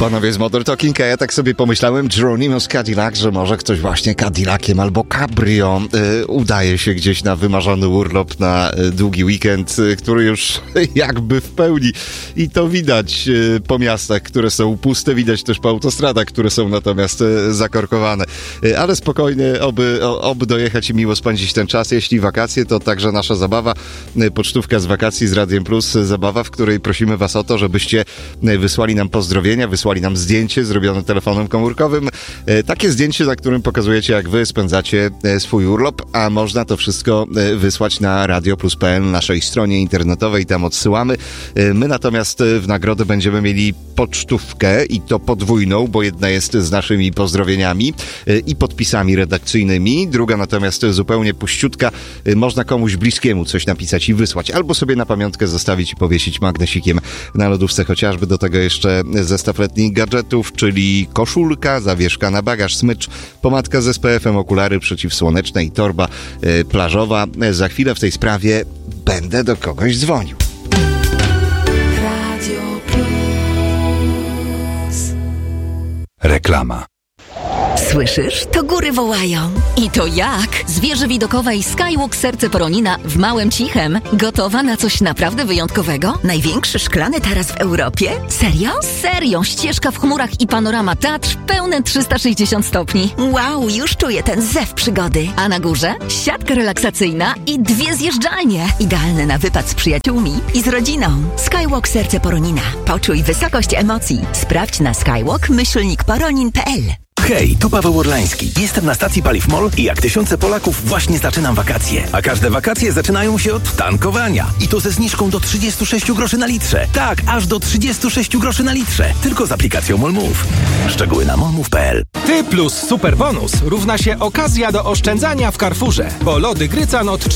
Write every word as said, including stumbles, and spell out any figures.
Panowie z Modern Talking, a ja tak sobie pomyślałem, Geronimo z Cadillac, że może ktoś właśnie Cadillaciem albo Cabrio y, udaje się gdzieś na wymarzony urlop, na y, długi weekend, y, który już jakby w pełni i to widać y, po miastach, które są puste, widać też po autostradach, które są natomiast y, zakorkowane. Y, ale spokojnie, oby, o, oby dojechać i miło spędzić ten czas. Jeśli wakacje, to także nasza zabawa, y, pocztówka z wakacji z Radiem Plus, y, zabawa, w której prosimy was o to, żebyście y, wysłali nam pozdrowienia, wysłali nam zdjęcie zrobione telefonem komórkowym. E, takie zdjęcie, na którym pokazujecie, jak wy spędzacie e, swój urlop, a można to wszystko e, wysłać na radio plus kropka p l, naszej stronie internetowej, tam odsyłamy. E, my natomiast e, w nagrodę będziemy mieli pocztówkę i to podwójną, bo jedna jest z naszymi pozdrowieniami e, i podpisami redakcyjnymi, druga natomiast zupełnie puściutka. E, można komuś bliskiemu coś napisać i wysłać, albo sobie na pamiątkę zostawić i powiesić magnesikiem na lodówce, chociażby do tego jeszcze zestaw letnich gadżetów, czyli koszulka, zawieszka na bagaż, smycz, pomadka z S P F em, okulary przeciwsłoneczne i torba e, plażowa. E, za chwilę w tej sprawie będę do kogoś dzwonił. Radio Plus. Reklama. Słyszysz? To góry wołają. I to jak? Z wieży widokowej Skywalk Serce Poronina w Małym Cichem. Gotowa na coś naprawdę wyjątkowego? Największy szklany taras w Europie? Serio? Serio! Ścieżka w chmurach i panorama Tatr pełne trzysta sześćdziesiąt stopni. Wow, już czuję ten zew przygody. A na górze siatka relaksacyjna i dwie zjeżdżalnie. Idealne na wypad z przyjaciółmi i z rodziną. Skywalk Serce Poronina. Poczuj wysokość emocji. Sprawdź na skywalk myślnik poronin kropka p l. Hej, tu Paweł Orlański. Jestem na stacji Paliw Mol i jak tysiące Polaków właśnie zaczynam wakacje. A każde wakacje zaczynają się od tankowania. I to ze zniżką do trzydzieści sześć groszy na litrze. Tak, aż do trzydzieści sześć groszy na litrze. Tylko z aplikacją MOLMOV. Szczegóły na molmove kropka p l. Ty plus super bonus równa się okazja do oszczędzania w Carrefourze. Bo lody Grycan od